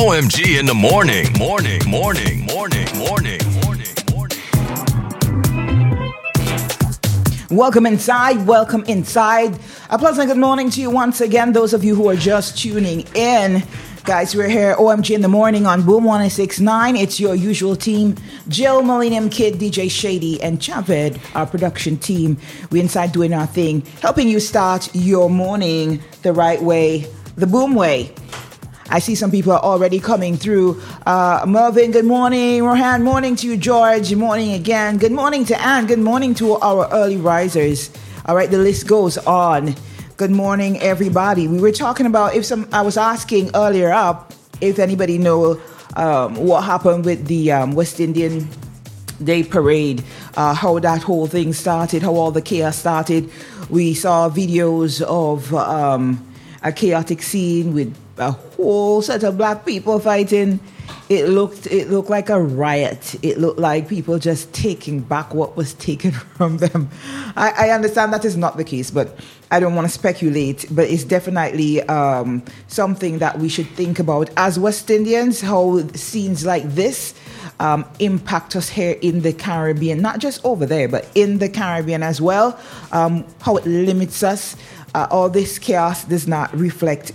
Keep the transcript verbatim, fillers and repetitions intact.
O M G in the morning, morning, morning, morning, morning, morning, morning. Welcome inside, welcome inside. A pleasant good morning to you once again, those of you who are just tuning in. Guys, we're here, O M G in the morning on Boom one oh six point nine. It's your usual team, Jill, Millennium Kid, D J Shady, and Chaved, our production team. We're inside doing our thing, helping you start your morning the right way, the Boom way. I see some people are already coming through. Uh, Mervin, good morning. Rohan, morning to you. George, good morning again. Good morning to Anne. Good morning to our early risers. All right, the list goes on. Good morning, everybody. We were talking about if some. I was asking earlier up if anybody know um, what happened with the um, West Indian Day Parade, uh, how that whole thing started, how all the chaos started. We saw videos of um, a chaotic scene with a whole set of black people fighting. It looked it looked like a riot. It looked like people just taking back what was taken from them. I, I understand that is not the case, but I don't want to speculate. But it's definitely um, something that we should think about as West Indians, how scenes like this um, impact us here in the Caribbean, not just over there, but in the Caribbean as well, um, how it limits us. Uh, all this chaos does not reflect